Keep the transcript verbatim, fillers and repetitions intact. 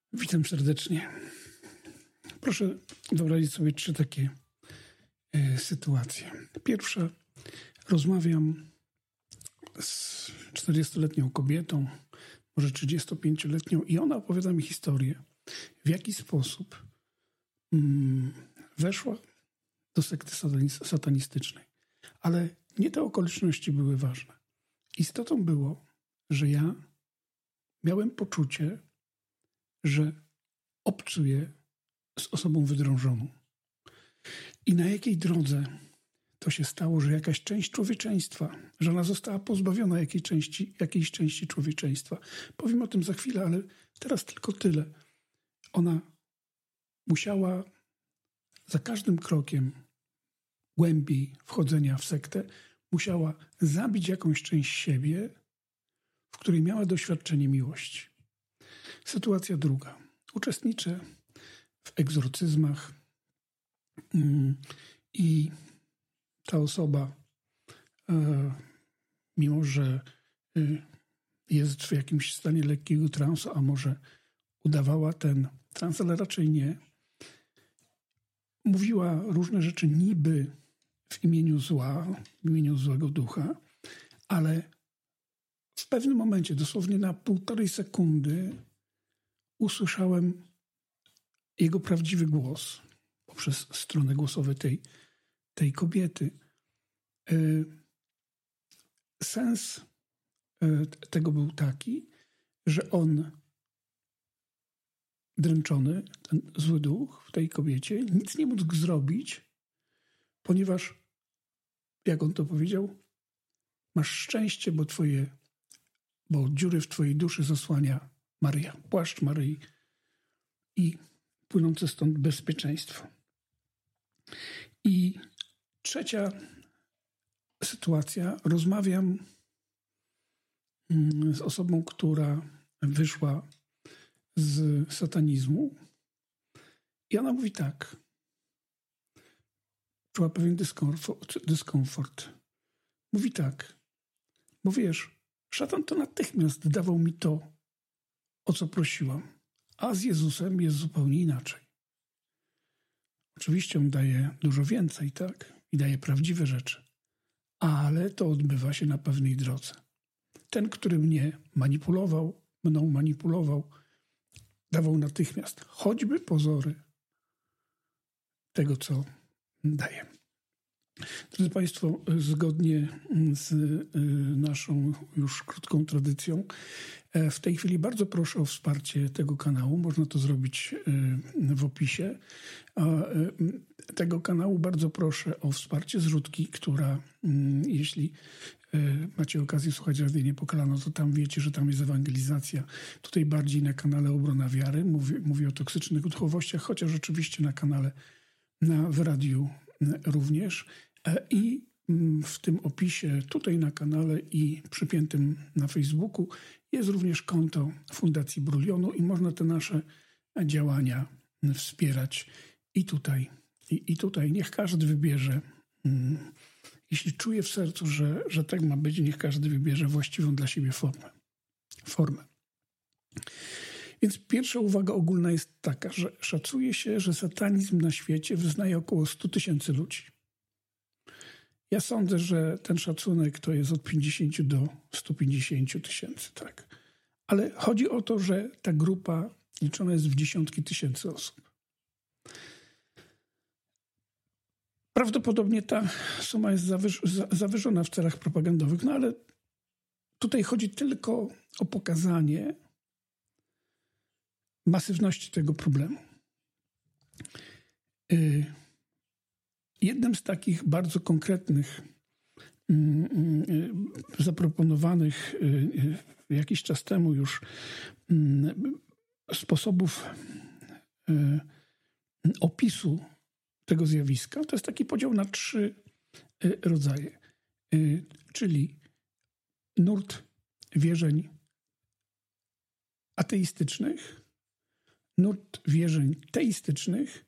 Witam serdecznie. Proszę wyobrazić sobie trzy takie e, sytuacje. Pierwsza, rozmawiam z czterdziestoletnią kobietą, może trzydziestopięcioletnią i ona opowiada mi historię, w jaki sposób mm, weszła do sekty satanis- satanistycznej. Ale nie te okoliczności były ważne. Istotą było, że ja miałem poczucie, że obcuję z osobą wydrążoną. I na jakiej drodze to się stało, że jakaś część człowieczeństwa, że ona została pozbawiona jakiej części, jakiejś części człowieczeństwa. Powiem o tym za chwilę, ale teraz tylko tyle. Ona musiała za każdym krokiem głębiej wchodzenia w sektę, musiała zabić jakąś część siebie, w której miała doświadczenie miłości. Sytuacja druga. Uczestniczę w egzorcyzmach i ta osoba, mimo że jest w jakimś stanie lekkiego transu, a może udawała ten trans, ale raczej nie, mówiła różne rzeczy niby w imieniu zła, w imieniu złego ducha, ale w pewnym momencie, dosłownie na półtorej sekundy, usłyszałem jego prawdziwy głos poprzez strony głosowe tej, tej kobiety. Sens tego był taki, że on, dręczony, ten zły duch w tej kobiecie, nic nie mógł zrobić, ponieważ, jak on to powiedział, masz szczęście, bo twoje, bo dziury w twojej duszy zasłania Maryja, płaszcz Maryi i płynące stąd bezpieczeństwo. I trzecia sytuacja. Rozmawiam z osobą, która wyszła z satanizmu i ona mówi tak. Czuła pewien dyskomfort. dyskomfort. Mówi tak. Bo wiesz, szatan to natychmiast dawał mi to, o co prosiłam. A z Jezusem jest zupełnie inaczej. Oczywiście on daje dużo więcej, tak? I daje prawdziwe rzeczy. Ale to odbywa się na pewnej drodze. Ten, który mnie manipulował, mną manipulował, dawał natychmiast choćby pozory tego, co daje. Drodzy Państwo, zgodnie z naszą już krótką tradycją, w tej chwili bardzo proszę o wsparcie tego kanału. Można to zrobić w opisie. Tego kanału bardzo proszę o wsparcie zrzutki, która, jeśli macie okazję słuchać Radia Niepokalano, to tam wiecie, że tam jest ewangelizacja. Tutaj bardziej na kanale Obrona Wiary. Mówię, mówię o toksycznych duchowościach, chociaż oczywiście na kanale, na w radiu również. I w tym opisie, tutaj na kanale i przypiętym na Facebooku jest również konto Fundacji Brulionu i można te nasze działania wspierać. I tutaj, i, i tutaj niech każdy wybierze, jeśli czuje w sercu, że, że tak ma być, niech każdy wybierze właściwą dla siebie formę. formę. Więc pierwsza uwaga ogólna jest taka, że szacuje się, że satanizm na świecie wyznaje około sto tysięcy ludzi. Ja sądzę, że ten szacunek to jest od pięćdziesięciu do stu pięćdziesięciu tysięcy, tak. Ale chodzi o to, że ta grupa liczona jest w dziesiątki tysięcy osób. Prawdopodobnie ta suma jest zawyż- zawyżona w celach propagandowych, no ale tutaj chodzi tylko o pokazanie masywności tego problemu. Yy. Jednym z takich bardzo konkretnych, zaproponowanych jakiś czas temu już sposobów opisu tego zjawiska to jest taki podział na trzy rodzaje. Czyli nurt wierzeń ateistycznych, nurt wierzeń teistycznych